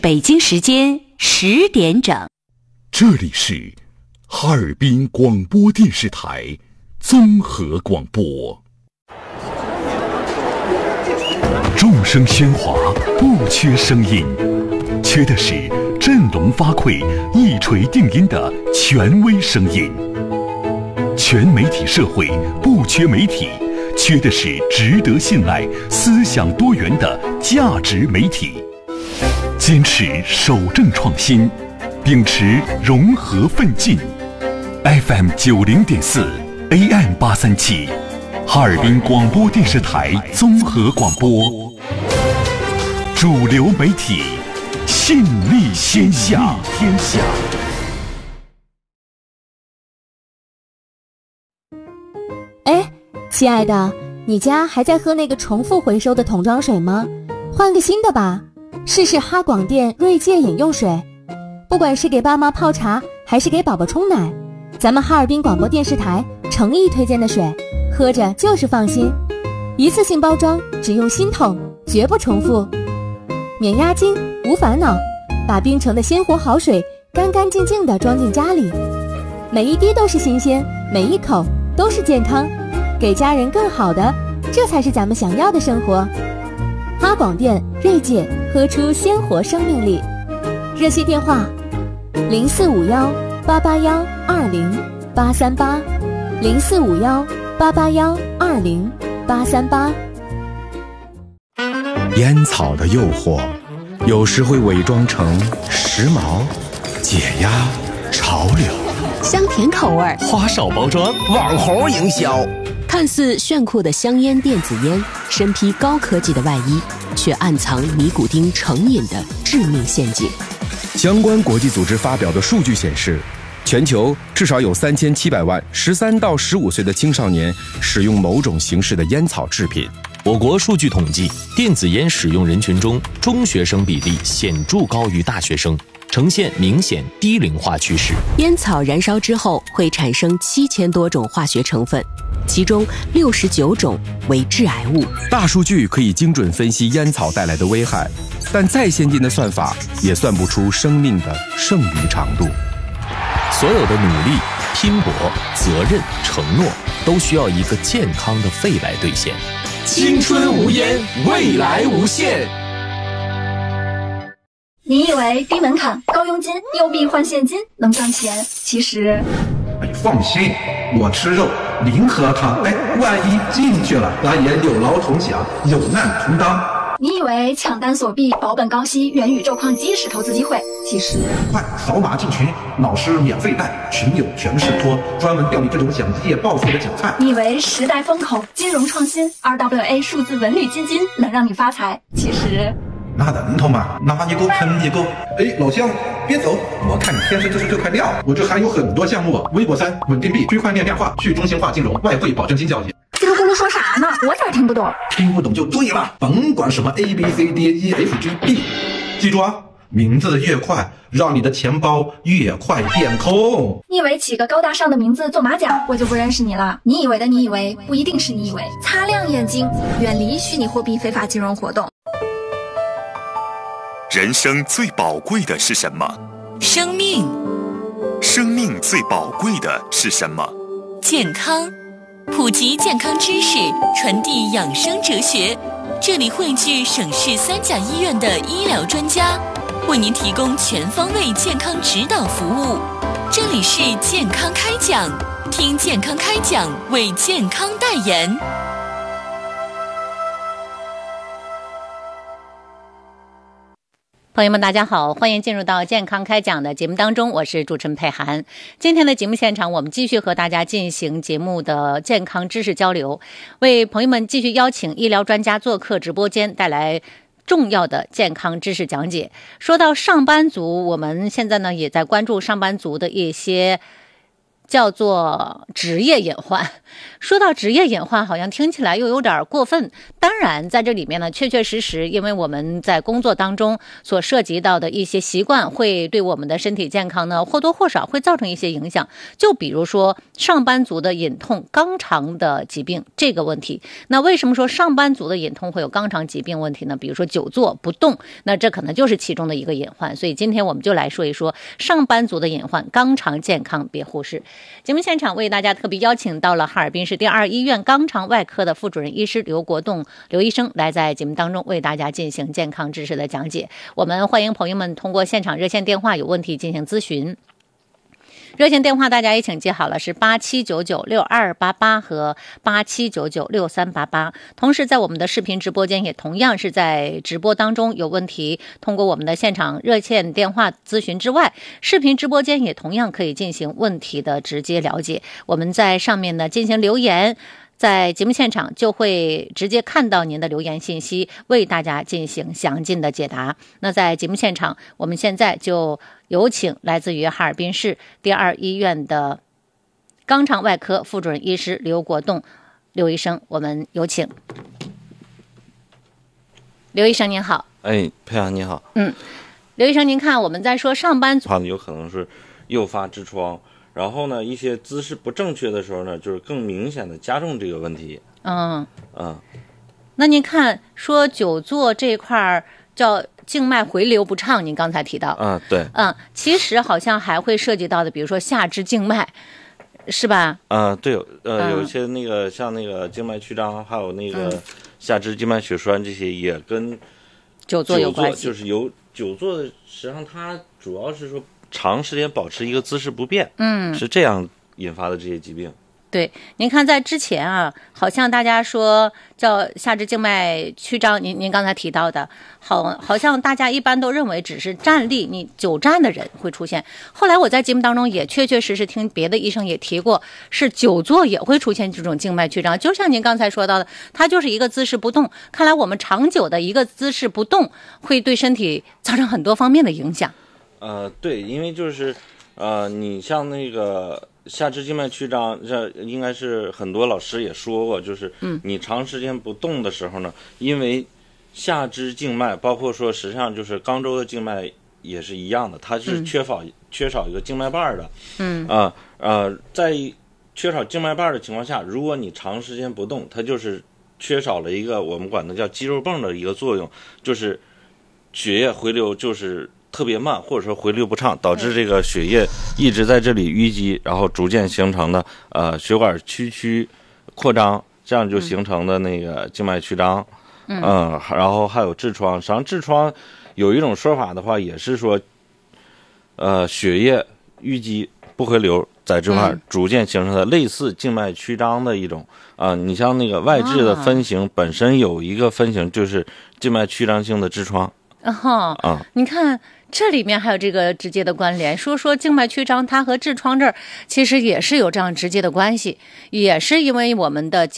北京时间10点整。 这里是哈尔滨广播电视台综合广播。众声喧哗，不缺声音，缺的是振聋发聩、一锤定音的权威声音。全媒体社会不缺媒体，缺的是值得信赖、思想多元的价值媒体。坚持守正创新，秉持融合奋进。FM 90.4 AM 837，哈尔滨广播电视台综合广播，主流媒体，信力天下。 哎，亲爱的，你家还在喝那个重复回收的桶装水吗？换个新的吧，试试哈广电锐界饮用水。不管是给爸妈泡茶，还是给宝宝冲奶，咱们哈尔滨广播电视台诚意推荐的水，喝着就是放心。一次性包装，只用新桶，绝不重复，免押金，无烦恼，把冰城的鲜活好水干干净净地装进家里，每一滴都是新鲜，每一口都是健康，给家人更好的，这才是咱们想要的生活。哈广电锐界，喝出鲜活生命力。热线电话045188120838 045188120838。 烟草的诱惑有时会伪装成时髦、解压、潮流， 香甜口味， 花哨包装，网红营销， 看似炫酷的香烟电子烟，身披高科技的外衣，却暗藏尼古丁成瘾的致命陷阱。 相关国际组织发表的数据显示，全球至少有3700万13到15岁的青少年使用某种形式的烟草制品。 我国数据统计，电子烟使用人群中，中学生比例显著高于大学生，呈现明显低龄化趋势。 烟草燃烧之后会产生7000多种化学成分，其中69种为致癌物。 大数据可以精准分析烟草带来的危害，但再先进的算法也算不出生命的剩余长度。 所有的努力、拼搏、责任、承诺，都需要一个健康的肺来兑现。 青春无烟，未来无限。 你以为低门槛、高佣金、又币换现金能赚钱？其实， 放心，我吃肉，零喝汤。万一进去了，咱也有劳同享，有难同当。 你以为抢单锁币、保本高息、元宇宙矿机是投资机会？其实， 快扫码进群，老师免费带，群友全是托，专门钓你这种想一夜暴富的韭菜。 你以为时代风口、金融创新、RWA 数字文旅基金能让你发财？其实， 那能头嘛，拿一个喷一个。老乡别走，我看你天生就是这块料，我这还有很多项目，微博3、稳定币、区块链量化、去中心化金融、外汇保证金交易。 叽里咕噜说啥呢？我咋听不懂？ 听不懂就对了，甭管什么 ABCDEFGB， 记住啊，名字越快，让你的钱包越快变空。 你以为起个高大上的名字做马甲，我就不认识你了？你以为的你以为，不一定是你以为。擦亮眼睛，远离虚拟货币非法金融活动。 人生最宝贵的是什么？ 生命。 生命最宝贵的是什么？ 健康。普及健康知识，传递养生哲学。这里汇聚省市3甲医院的医疗专家，为您提供全方位健康指导服务。这里是健康开讲，听健康开讲，为健康代言。朋友们大家好，欢迎进入到健康开讲的节目当中，我是主持人佩涵。今天的节目现场，我们继续和大家进行节目的健康知识交流，为朋友们继续邀请医疗专家做客直播间，带来重要的健康知识讲解。说到上班族，我们现在呢也在关注上班族的一些叫做职业隐患。说到职业隐患，好像听起来又有点过分。当然，在这里面呢，确确实实，因为我们在工作当中所涉及到的一些习惯，会对我们的身体健康呢，或多或少会造成一些影响。就比如说上班族的隐痛、肛肠的疾病这个问题。那为什么说上班族的隐痛会有肛肠疾病问题呢？比如说久坐不动，那这可能就是其中的一个隐患。所以今天我们就来说一说上班族的隐患，肛肠健康别忽视。节目现场为大家特别邀请到了哈尔滨市第2医院肛肠外科的副主任医师刘国栋刘医生，来在节目当中为大家进行健康知识的讲解。我们欢迎朋友们通过现场热线电话有问题进行咨询。热线电话大家也请记好了，是87996288和87996388。同时在我们的视频直播间也同样是在直播当中有问题，通过我们的现场热线电话咨询之外，视频直播间也同样可以进行问题的直接了解。我们在上面呢进行留言，在节目现场就会直接看到您的留言信息，为大家进行详尽的解答。那在节目现场，我们现在就有请来自于哈尔滨市第2医院的肛肠外科副主任医师刘国栋刘医生，我们有请。刘医生您好。 哎，佩阳你好。 刘医生，您看我们在说上班族有可能是诱发痔疮，然后呢，一些姿势不正确的时候呢，就是更明显的加重这个问题。 那您看说久坐这块叫静脉回流不畅，您刚才提到。 对。 其实好像还会涉及到的，比如说下肢静脉，是吧？ 对，有一些那个像那个静脉曲张，还有那个下肢静脉血栓，这些也跟久坐有关系。 就是有久坐的，实际上它主要是说长时间保持一个姿势不变，是这样引发的这些疾病。 对，您看在之前啊，好像大家说叫下肢静脉曲张，您刚才提到的，好像大家一般都认为只是站立，你久站的人会出现。后来我在节目当中也确确实实听别的医生也提过，是久坐也会出现这种静脉曲张。就像您刚才说到的，它就是一个姿势不动。看来我们长久的一个姿势不动，会对身体造成很多方面的影响。 对，因为就是你像那个下肢静脉曲张，这应该是很多老师也说过，就是你长时间不动的时候呢，因为下肢静脉，包括说实际上就是肛周的静脉也是一样的，它是缺少一个静脉瓣的。在缺少静脉瓣的情况下，如果你长时间不动，它就是缺少了一个我们管它叫肌肉泵的一个作用，就是血液回流就是特别慢，或者说回流不畅，导致这个血液一直在这里淤积，然后逐渐形成的血管区扩张，这样就形成的那个静脉曲张。然后还有痔疮。实际上痔疮有一种说法的话，也是说血液淤积不回流，在这块逐渐形成的类似静脉曲张的一种你像那个外痔的分型本身有一个分型就是静脉曲张性的痔疮。 你看这里面还有这个直接的关联，说静脉曲张它和痔疮这儿其实也是有这样直接的关系，也是因为我们的